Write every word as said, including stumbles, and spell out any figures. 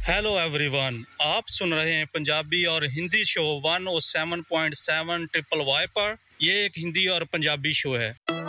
Hello everyone, आप सुन रहे हैं पंजाबी और Hindi show one O seven point seven triple Y पर। ये एक हिंदी और पंजाबी शो है।